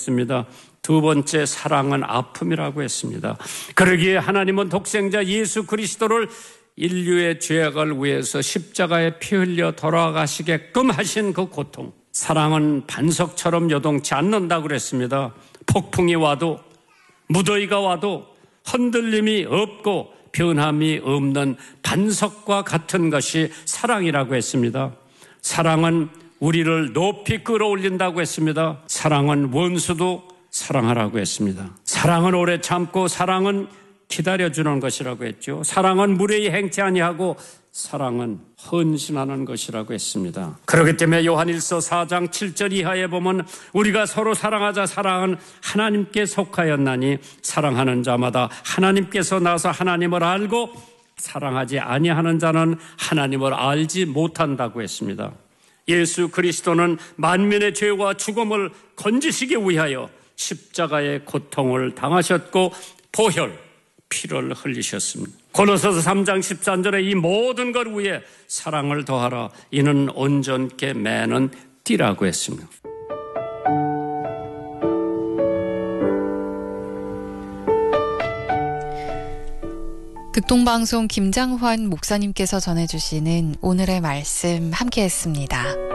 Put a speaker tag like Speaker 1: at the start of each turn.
Speaker 1: 했습니다. 두 번째, 사랑은 아픔이라고 했습니다. 그러기에 하나님은 독생자 예수 그리스도를 인류의 죄악을 위해서 십자가에 피 흘려 돌아가시게끔 하신 그 고통, 사랑은 반석처럼 요동치 않는다고 그랬습니다. 폭풍이 와도, 무더위가 와도 흔들림이 없고 변함이 없는 반석과 같은 것이 사랑이라고 했습니다. 사랑은 우리를 높이 끌어올린다고 했습니다. 사랑은 원수도 사랑하라고 했습니다. 사랑은 오래 참고 사랑은 기다려주는 것이라고 했죠. 사랑은 무례히 행치 아니하고 사랑은 헌신하는 것이라고 했습니다. 그렇기 때문에 요한일서 4장 7절 이하에 보면 우리가 서로 사랑하자. 사랑은 하나님께 속하였나니 사랑하는 자마다 하나님께서 나서 하나님을 알고 사랑하지 아니하는 자는 하나님을 알지 못한다고 했습니다. 예수 그리스도는 만민의 죄와 죽음을 건지시기 위하여 십자가의 고통을 당하셨고 보혈, 피를 흘리셨습니다. 고린도서 3장 13절에 이 모든 것 위에 사랑을 더하라. 이는 온전케 매는 띠라고 했습니다.
Speaker 2: 극동방송 김장환 목사님께서 전해주시는 오늘의 말씀 함께했습니다.